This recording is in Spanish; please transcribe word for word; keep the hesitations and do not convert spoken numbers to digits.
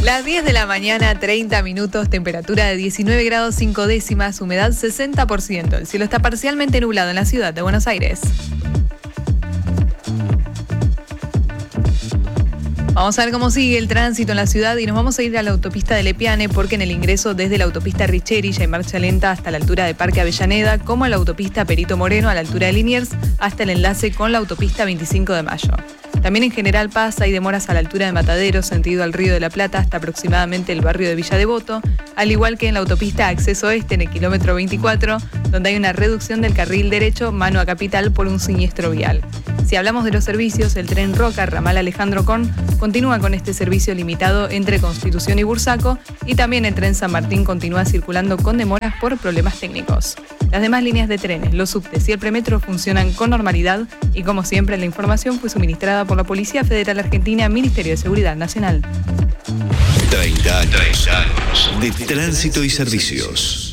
Las diez de la mañana, treinta minutos, temperatura de diecinueve grados cinco décimas, humedad sesenta por ciento. El cielo está parcialmente nublado en la ciudad de Buenos Aires. Vamos a ver cómo sigue el tránsito en la ciudad y nos vamos a ir a la autopista de Lepiane porque en el ingreso desde la autopista Richeri ya hay marcha lenta hasta la altura de Parque Avellaneda, como en la autopista Perito Moreno a la altura de Liniers hasta el enlace con la autopista veinticinco de mayo. También en General Paz hay demoras a la altura de Mataderos, sentido al Río de la Plata, hasta aproximadamente el barrio de Villa Devoto, al igual que en la autopista Acceso Este en el kilómetro veinticuatro, donde hay una reducción del carril derecho mano a Capital por un siniestro vial. Si hablamos de los servicios, el tren Roca, ramal Alejandro Korn, continúa con este servicio limitado entre Constitución y Bursaco, y también el tren San Martín continúa circulando con demoras por problemas técnicos. Las demás líneas de trenes, los subtes y el premetro funcionan con normalidad y, como siempre, la información fue suministrada por la Policía Federal Argentina, Ministerio de Seguridad Nacional. treinta años de tránsito y servicios.